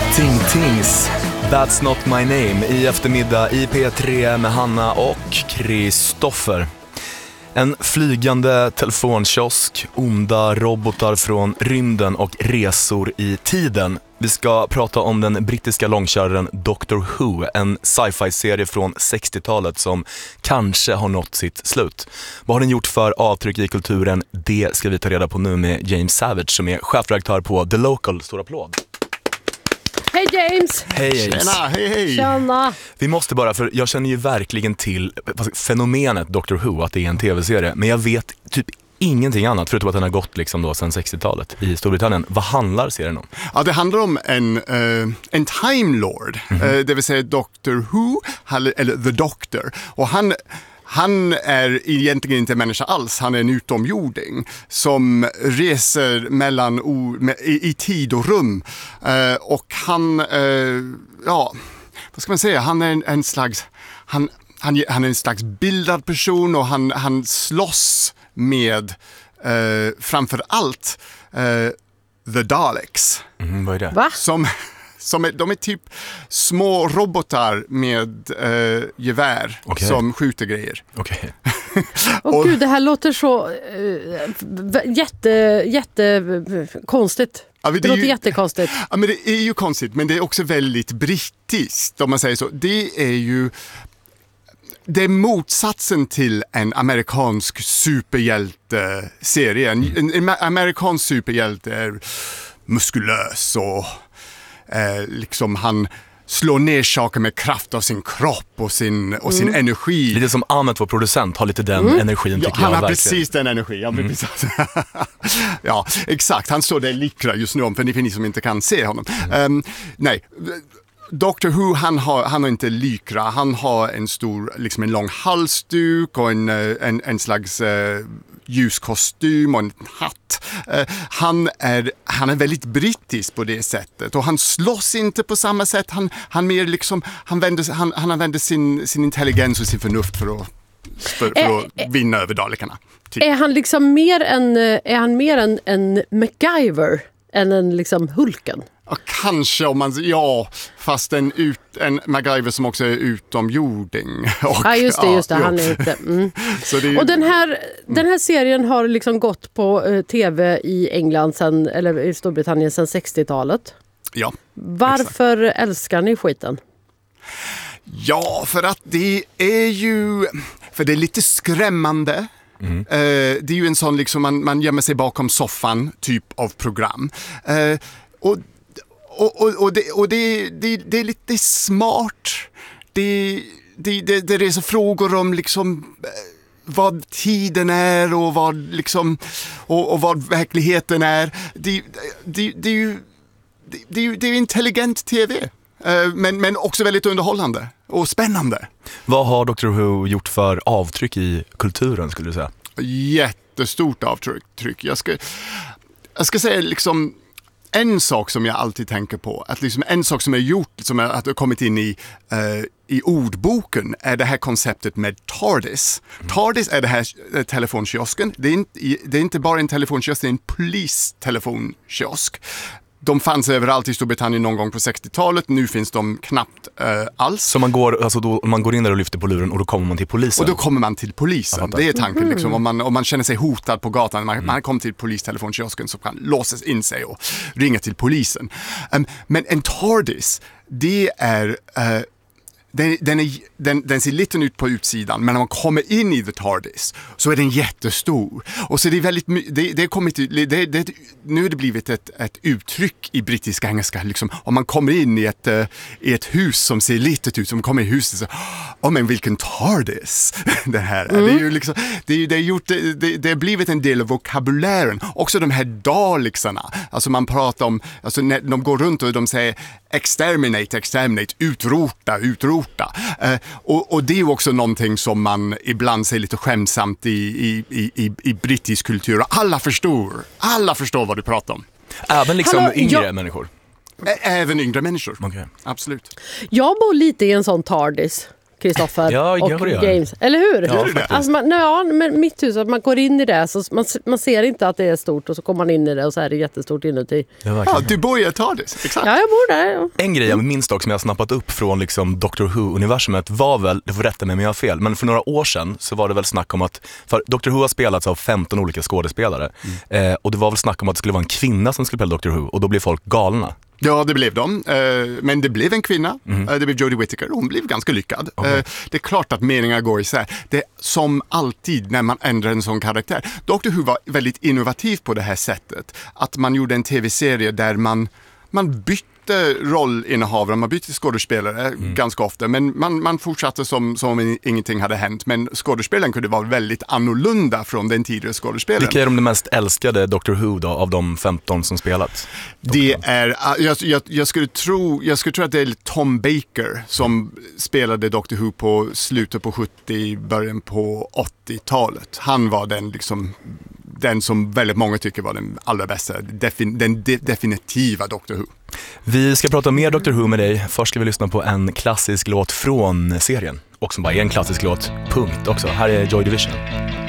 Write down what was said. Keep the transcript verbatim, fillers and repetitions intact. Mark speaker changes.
Speaker 1: Ting-tings, That's Not My Name i eftermiddag i P tre med Hanna och Kristoffer. En flygande telefonkiosk, onda robotar från rymden och resor i tiden. Vi ska prata om den brittiska långköraren Doctor Who, en sci-fi-serie från sextiotalet som kanske har nått sitt slut. Vad har den gjort för avtryck i kulturen? Det ska vi ta reda på nu med James Savage som är chefredaktör på The Local. Stor applåd.
Speaker 2: Hej James!
Speaker 1: Hej James!
Speaker 3: Tjena, hej hej!
Speaker 2: Tjena!
Speaker 1: Vi måste bara, för jag känner ju verkligen till fenomenet Doctor Who, att det är en tv-serie, men jag vet typ ingenting annat förutom att den har gått liksom då sedan sextiotalet i Storbritannien. Vad handlar serien om?
Speaker 3: Ja, det handlar om en, uh, en Time Lord, mm-hmm. uh, det vill säga Doctor Who, eller The Doctor. Och han... Han är egentligen inte en människa alls, han är en utomjording som reser mellan o, med, i, i tid och rum. Uh, och han, uh, ja, vad ska man säga, han är en, en slags, han, han, han är en slags bildad person och han, han slåss med uh, framför allt uh, The Daleks.
Speaker 1: Mm, vad är det?
Speaker 2: Va?
Speaker 3: Som... Som är, de är typ små robotar med eh, gevär okay. som skjuter grejer.
Speaker 1: Okej.
Speaker 2: Okay. Åh oh, gud, det här låter så uh, jätte, jätte konstigt. Ja, det, det låter ju, jättekonstigt.
Speaker 3: Ja, men det är ju konstigt, men det är också väldigt brittiskt om man säger så. Det är ju det är motsatsen till en amerikansk superhjälteserie. En, en, en amerikansk superhjälte är muskulös och Eh, liksom han slår ner saker med kraft av sin kropp och sin, och sin mm. energi.
Speaker 1: Lite som Ahmed, vår producent, har lite den mm. energin tycker
Speaker 3: ja, han
Speaker 1: jag.
Speaker 3: Han har
Speaker 1: verkligen.
Speaker 3: precis den energin. Ja, mm. precis. ja, exakt. Han står där likra just nu, för ni, för ni som inte kan se honom. Mm. Um, nej, Doctor Who, han har, han har inte lykra. Han har en stor, liksom en lång halsduk och en, en, en slags... Uh, ljuskostym och en hatt. Uh, han, är, han är väldigt brittisk på det sättet och han slåss inte på samma sätt. Han, han, mer liksom, han, vänder, han, han använder sin, sin intelligens och sin förnuft för att, för, för att äh, vinna över dalekarna. Typ.
Speaker 2: Är han liksom mer en, är han mer en, en MacGyver än en liksom Hulken?
Speaker 3: Ja, kanske om man, ja, fast en, ut, en MacGyver som också är utomjording. Och,
Speaker 2: ja, just det, just det,
Speaker 3: ja,
Speaker 2: han är ute. Mm.
Speaker 3: Så det är,
Speaker 2: och den här, mm. den här serien har liksom gått på uh, tv i England sen, eller i Storbritannien sedan sextiotalet.
Speaker 3: Ja.
Speaker 2: Varför exakt. Älskar ni skiten?
Speaker 3: Ja, för att det är ju, för det är lite skrämmande. Mm. Uh, det är ju en sån liksom, man, man gömmer sig bakom soffan typ av program. Uh, och Och, och, och, det, och det, det, det är lite smart. Det, det, det, det reser frågor om liksom vad tiden är och vad, liksom, och, och vad verkligheten är. Det, det, det är ju det, det är intelligent tv, men, men också väldigt underhållande och spännande.
Speaker 1: Vad har Doctor Who gjort för avtryck i kulturen, skulle du säga?
Speaker 3: Jättestort avtryck. Jag ska, jag ska säga liksom... En sak som jag alltid tänker på, att liksom en sak som är gjort, som har kommit in i, uh, i ordboken, är det här konceptet med TARDIS. Mm. TARDIS är det här uh, telefonkiosken. Det är, inte, det är inte bara en telefonkiosk, det är en polistelefonkiosk. De fanns överallt i Storbritannien någon gång på sextiotalet. Nu finns de knappt uh, alls.
Speaker 1: Så man går, alltså då, man går in där och lyfter på luren och då kommer man till polisen?
Speaker 3: Och då kommer man till polisen. Det är tanken. Mm. Liksom, om, man, om man känner sig hotad på gatan. Man, mm. man kommer till polistelefonkiosken så kan låses in sig och ringa till polisen. Um, men en TARDIS, det är... Uh, Den, den, är, den, den ser liten ut på utsidan, men när man kommer in i The TARDIS så är den jättestor. Och så det är väldigt, det, det är kommit, det, det, nu har det blivit ett, ett uttryck i brittiska engelska. Liksom, om man kommer in i ett, i ett hus som ser litet ut, som man kommer i huset så, oh, men vilken TARDIS det här är. Mm. Det är ju liksom, det, det, är gjort, det, det, det har blivit en del av vokabulären. Också de här Dalexarna. Alltså man pratar om, alltså när de går runt och de säger exterminate, exterminate, utrota, utrota. Uh, och, och det är ju också någonting som man ibland säger lite skämsamt i, i, i, i brittisk kultur. Alla förstår, alla förstår vad du pratar om.
Speaker 1: Även liksom
Speaker 2: Hallå,
Speaker 1: yngre
Speaker 2: jag...
Speaker 1: människor?
Speaker 3: Ä- även yngre människor,
Speaker 1: okay.
Speaker 3: Absolut.
Speaker 2: Jag bor lite i en sån TARDIS. Kristoffer
Speaker 1: ja,
Speaker 2: och Games. Eller hur?
Speaker 1: Ja,
Speaker 2: alltså man, ja, men mitt hus, att man går in i det så man, man ser inte att det är stort och så kommer man in i det och så är det jättestort inuti.
Speaker 3: Ja, du bor i ett TARDIS, exakt.
Speaker 2: Ja, jag bor där. Ja.
Speaker 1: En grej jag minns dock som jag snappat upp från liksom Doctor Who-universumet var väl, det får rätta mig om jag har fel, men för några år sedan så var det väl snack om att, för Doctor Who har spelats av femton olika skådespelare mm. eh, och det var väl snack om att det skulle vara en kvinna som skulle spela Doctor Who och då blev folk galna.
Speaker 3: Ja, det blev de. Men det blev en kvinna. Mm. Det blev Jodie Whittaker. Hon blev ganska lyckad. Okay. Det är klart att meningar går isär. Det är som alltid när man ändrar en sån karaktär. Doctor Who var väldigt innovativ på det här sättet. Att man gjorde en tv-serie där man, man bytte rollinnehavare, man bytte skådespelare mm. ganska ofta, men man, man fortsatte som, som om ingenting hade hänt, men skådespelaren kunde vara väldigt annorlunda från den tidigare skådespelaren.
Speaker 1: Vilka är de mest älskade Doctor Who då, av de femton som spelat?
Speaker 3: Det är, jag, jag, jag, skulle tro, jag skulle tro att det är Tom Baker som spelade Doctor Who på slutet på sjuttio, början på åttiotalet. Han var den liksom den som väldigt många tycker var den allra bästa, defin, den de, definitiva Doctor Who.
Speaker 1: Vi ska prata mer Doctor Who med dig. Först ska vi lyssna på en klassisk låt från serien. Och som bara är en klassisk låt, punkt också. Här är Joy Division.